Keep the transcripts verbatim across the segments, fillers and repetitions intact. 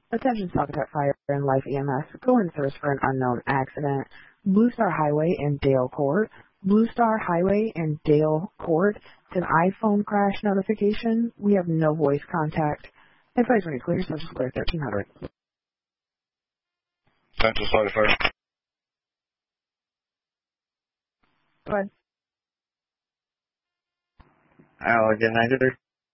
Attention Saugatuck Fire and Life E M S. Go in search for an unknown accident. Blue Star Highway in Dale Court. Blue Star Highway in Dale Court. It's an iPhone crash notification. We have no voice contact. Advice when you clear, Central Square thirteen hundred. Central Square Fire. Go ahead. Allegan ninety-three.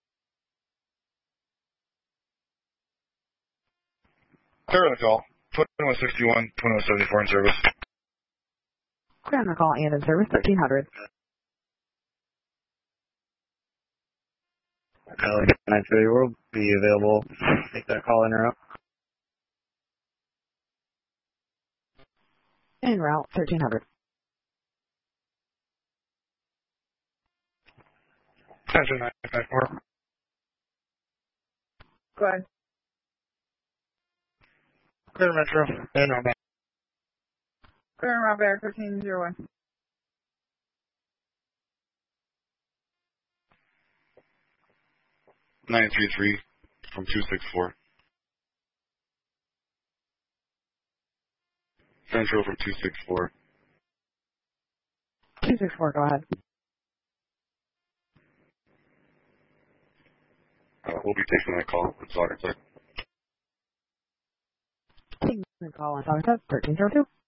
Clear on the call. twenty-one sixty-one, twenty-one seventy-four in service. Clear on the call and in service thirteen hundred. Allegan ninety-three will be available. Take that call in route. En route thirteen hundred. Attention nine five four. Go ahead. Clear Metro. And on back. Clear route bear thirteen zero one. nine three three from two six four. Central from two six four. two six four, go ahead. Uh, we'll be taking that call. It's Saugatuck. Taking the call on Saugatuck thirteen zero two.